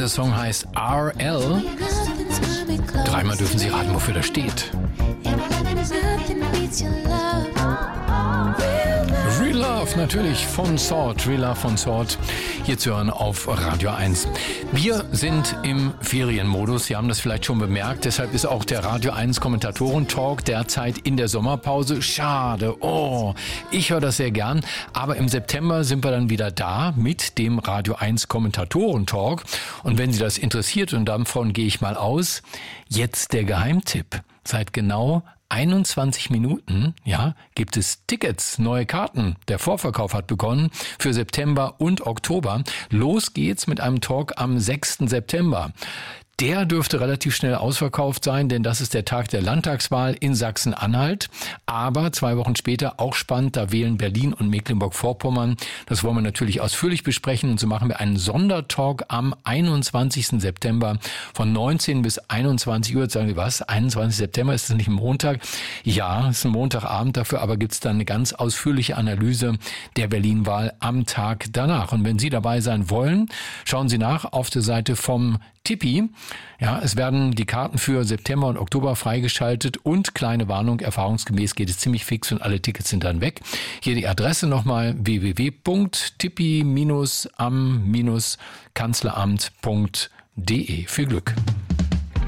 Der Song heißt RL. Dreimal dürfen Sie raten, wofür das steht. Real Love, natürlich von Sword, Real Love von Sword, hier zu hören auf Radio 1. Wir sind im Ferienmodus, Sie haben das vielleicht schon bemerkt, deshalb ist auch der Radio 1 Kommentatoren-Talk derzeit in der Sommerpause. Schade, ich höre das sehr gern, aber im September sind wir dann wieder da mit dem Radio 1 Kommentatoren-Talk. Und wenn Sie das interessiert, und davon gehe ich mal aus, jetzt der Geheimtipp. Seit genau 21 Minuten, gibt es Tickets, neue Karten. Der Vorverkauf hat begonnen für September und Oktober. Los geht's mit einem Talk am 6. September. Der dürfte relativ schnell ausverkauft sein, denn das ist der Tag der Landtagswahl in Sachsen-Anhalt. Aber 2 Wochen später, auch spannend, da wählen Berlin und Mecklenburg-Vorpommern. Das wollen wir natürlich ausführlich besprechen. Und so machen wir einen Sondertalk am 21. September von 19 bis 21 Uhr. Jetzt sagen Sie, was? 21. September, ist das nicht ein Montag? Ja, es ist ein Montagabend, dafür aber gibt's dann eine ganz ausführliche Analyse der Berlin-Wahl am Tag danach. Und wenn Sie dabei sein wollen, schauen Sie nach auf der Seite vom Tippi. Ja, es werden die Karten für September und Oktober freigeschaltet und kleine Warnung, erfahrungsgemäß geht es ziemlich fix und alle Tickets sind dann weg. Hier die Adresse nochmal www.tippi-am-kanzleramt.de. Viel Glück.